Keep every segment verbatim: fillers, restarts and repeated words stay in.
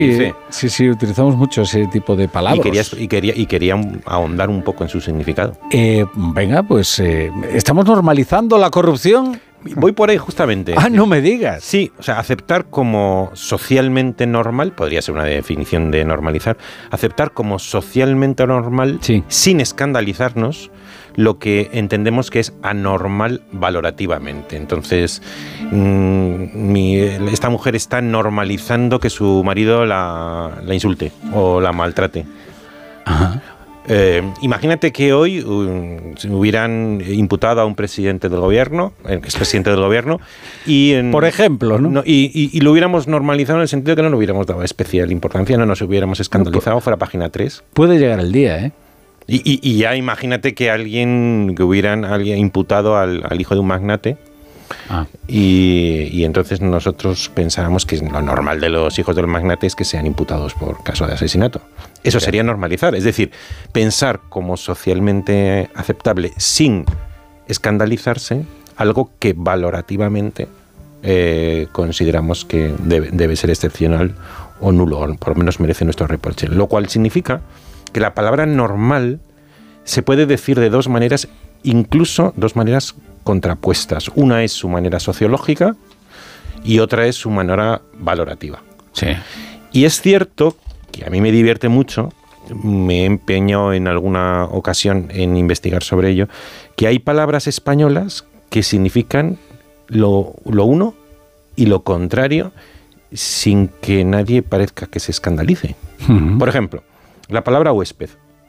Sí, sí, sí, utilizamos mucho ese tipo de palabras. Y quería, y quería, y quería ahondar un poco en su significado. Eh, venga, pues, eh, ¿estamos normalizando la corrupción? Voy por ahí justamente. Ah, no me digas. Sí, o sea, aceptar como socialmente normal, podría ser una definición de normalizar, aceptar como socialmente normal, sí, sin escandalizarnos, lo que entendemos que es anormal valorativamente. Entonces, mmm, mi, esta mujer está normalizando que su marido la, la insulte o la maltrate. Ajá. Eh, imagínate que hoy um, hubieran imputado a un presidente del gobierno, el expresidente del gobierno, y en, por ejemplo, ¿no? no y, y, y lo hubiéramos normalizado en el sentido de que no le hubiéramos dado especial importancia, no nos hubiéramos escandalizado, fuera página tres. Puede llegar el día, ¿eh? Y, y, y ya imagínate que alguien, que hubieran alguien imputado al, al hijo de un magnate. Ah. Y, y entonces nosotros pensábamos que lo normal de los hijos del magnate es que sean imputados por caso de asesinato. Eso okay. sería normalizar, es decir, pensar como socialmente aceptable sin escandalizarse algo que valorativamente eh, consideramos que debe, debe ser excepcional o nulo, o por lo menos merece nuestro reproche. Lo cual significa que la palabra normal se puede decir de dos maneras, incluso dos maneras contrapuestas. Una es su manera sociológica y otra es su manera valorativa. Sí. Y es cierto que a mí me divierte mucho, me he empeñado en alguna ocasión en investigar sobre ello, que hay palabras españolas que significan lo, lo uno y lo contrario sin que nadie parezca que se escandalice. Uh-huh. Por ejemplo, la palabra huésped.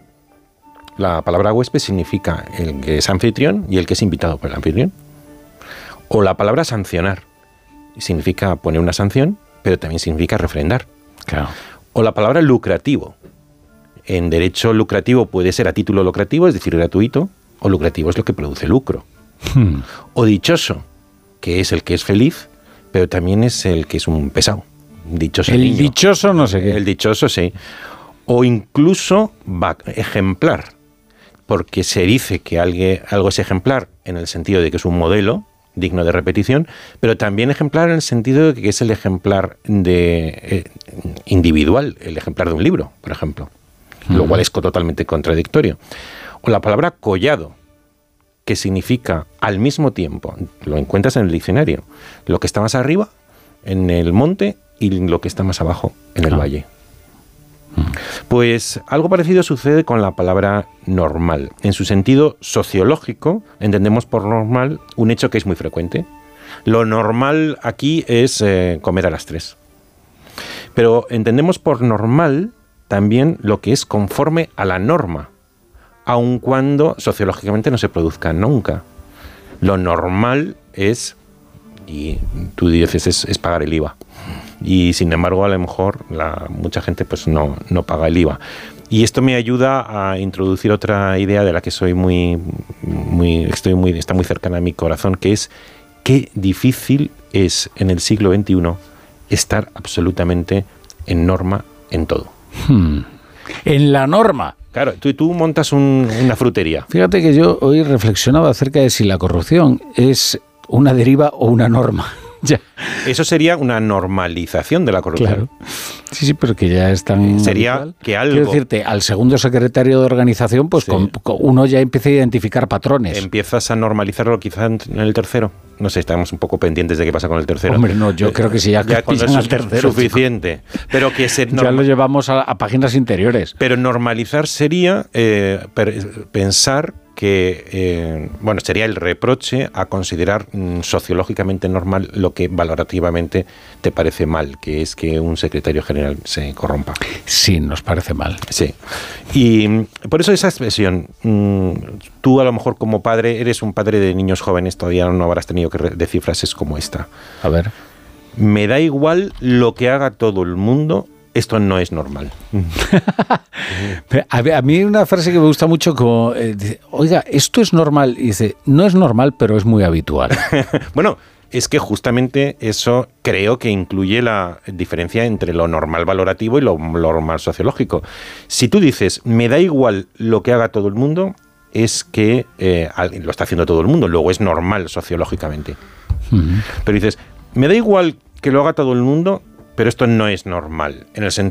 La palabra huésped significa el que es anfitrión y el que es invitado por el anfitrión. O la palabra sancionar. Significa poner una sanción, pero también significa refrendar. Claro. O la palabra lucrativo. En derecho lucrativo puede ser a título lucrativo, es decir, gratuito, o lucrativo es lo que produce lucro. Hmm. O dichoso, que es el que es feliz, pero también es el que es un pesado. Dichoso el niño. dichoso no sé qué. El dichoso, sí. O incluso va, ejemplar. Porque se dice que algo es ejemplar en el sentido de que es un modelo digno de repetición, pero también ejemplar en el sentido de que es el ejemplar de, eh, individual, el ejemplar de un libro, por ejemplo, uh-huh. lo cual es totalmente contradictorio. O la palabra collado, que significa al mismo tiempo, lo encuentras en el diccionario, lo que está más arriba, en el monte, y lo que está más abajo, en el uh-huh. valle. Pues algo parecido sucede con la palabra normal. En su sentido sociológico, entendemos por normal un hecho que es muy frecuente. Lo normal aquí es eh, comer a las tres. Pero entendemos por normal también lo que es conforme a la norma, aun cuando sociológicamente no se produzca nunca. Lo normal es, y tú dices, es, es pagar el I V A. Y sin embargo, a lo mejor la, mucha gente pues no, no paga el I V A. Y esto me ayuda a introducir otra idea de la que soy muy, muy, estoy muy, está muy cercana a mi corazón, que es qué difícil es en el siglo veintiuno estar absolutamente en norma en todo. Hmm. En la norma. Claro, tú, tú montas un, una frutería. Fíjate que yo hoy reflexionaba acerca de si la corrupción es una deriva o una norma. Ya. Eso sería una normalización de la corrupción. Claro. Sí, sí, pero que ya es tan sería habitual. Que algo... Quiero decirte, al segundo secretario de organización, pues sí. con, con uno ya empieza a identificar patrones. Empiezas a normalizarlo quizá en el tercero. No sé, estamos un poco pendientes de qué pasa con el tercero. Hombre, no, yo eh, creo que sí, ya, ya cuando es al tercero, suficiente. Pero que se norma... Ya lo llevamos a, a páginas interiores. Pero normalizar sería eh, per, pensar que, eh, bueno, sería el reproche a considerar mm, sociológicamente normal lo que valorativamente te parece mal, que es que un secretario general se corrompa. Sí, nos parece mal. Sí. Y por eso esa expresión, mmm, tú a lo mejor como padre, eres un padre de niños jóvenes, todavía no habrás tenido que decir frases como esta. A ver. Me da igual lo que haga todo el mundo, esto no es normal. A mí una frase que me gusta mucho, como, eh, dice, oiga, esto es normal. Y dice, no es normal, pero es muy habitual. Bueno, es que justamente eso creo que incluye la diferencia entre lo normal valorativo y lo normal sociológico. Si tú dices, me da igual lo que haga todo el mundo, es que eh, lo está haciendo todo el mundo, luego es normal sociológicamente. Uh-huh. Pero dices, me da igual que lo haga todo el mundo, pero esto no es normal, en el sentido